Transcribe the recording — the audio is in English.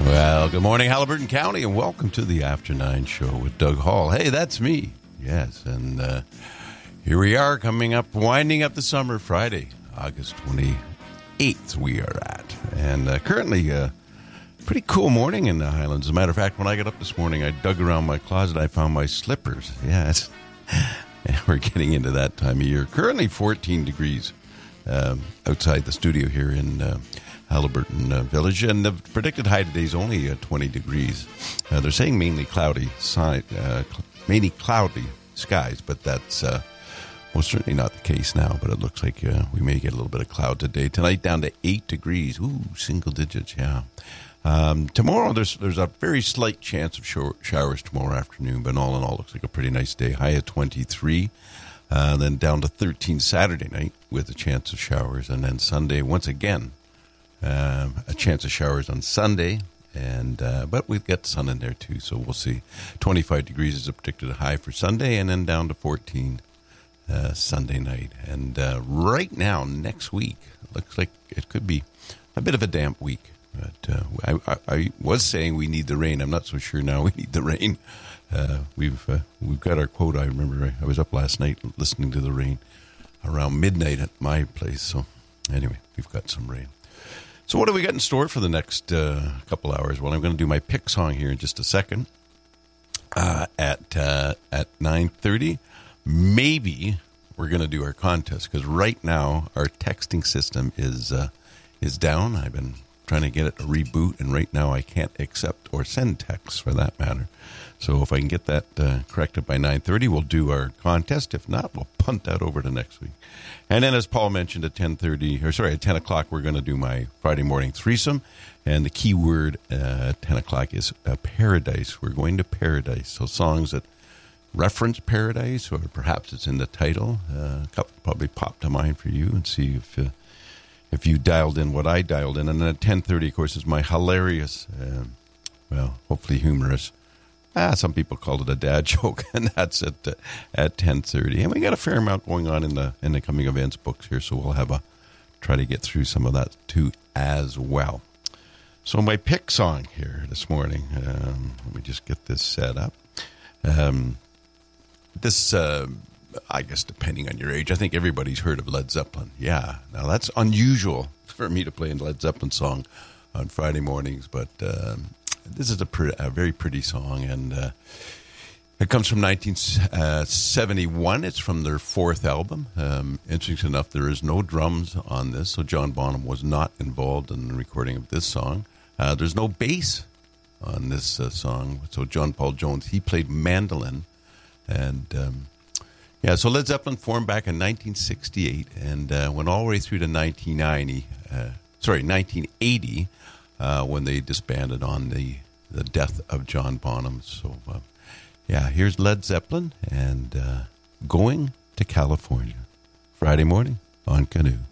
Well, good morning, Haliburton County, and welcome to the After 9 show with Doug Hall. Hey, that's me. Yes, and here we are coming up, winding up the summer. Friday, August 28th we are at. And currently, pretty cool morning in the Highlands. As a matter of fact, when I got up this morning, I dug around my closet. I found my slippers. Yes, we're getting into that time of year. Currently 14 degrees outside the studio here in Haliburton Village, and the predicted high today is only 20 degrees. They're saying mainly cloudy skies, but that's most certainly not the case now. But it looks like we may get a little bit of cloud today. Tonight down to 8 degrees. Ooh, single digits, yeah. Tomorrow there's a very slight chance of showers tomorrow afternoon, but all in all, looks like a pretty nice day. High at 23. Then down to 13 Saturday night with a chance of showers, and then Sunday once again. A chance of showers on Sunday, and but we've got sun in there too, so we'll see. 25 degrees is a predicted high for Sunday, and then down to 14 Sunday night. And right now, next week, looks like it could be a bit of a damp week. But I was saying we need the rain. I'm not so sure now we need the rain. We've got our quota. I remember I was up last night listening to the rain around midnight at my place. So anyway, we've got some rain. So what do we got in store for the next couple hours? Well, I'm going to do my pick song here in just a second at 9:30. Maybe we're going to do our contest, because right now our texting system is down. I've been trying to get it to reboot, and right now I can't accept or send texts for that matter. So if I can get that corrected by 9:30, we'll do our contest. If not, we'll punt that over to next week. And then, as Paul mentioned, at 10 o'clock, we're going to do my Friday morning threesome. And the key word at 10 o'clock is paradise. We're going to paradise. So songs that reference paradise, or perhaps it's in the title. A couple probably popped to mind for you, and see if you dialed in what I dialed in. And then at 10:30, of course, is my hilarious, hopefully humorous, some people call it a dad joke, and that's at 10:30. And we got a fair amount going on in the coming events books here, so we'll try to get through some of that too as well. So my pick song here this morning. Let me just get this set up. I guess depending on your age, I think everybody's heard of Led Zeppelin. Yeah, now that's unusual for me to play a Led Zeppelin song on Friday mornings, but this is a very pretty song, and it comes from 1971. It's from their fourth album. Interesting enough, there is no drums on this, so John Bonham was not involved in the recording of this song. There's no bass on this song, so John Paul Jones, he played mandolin, and so Led Zeppelin formed back in 1968 and went all the way through to 1980. When they disbanded on the death of John Bonham. So, here's Led Zeppelin and Going to California. Friday morning on Canoe.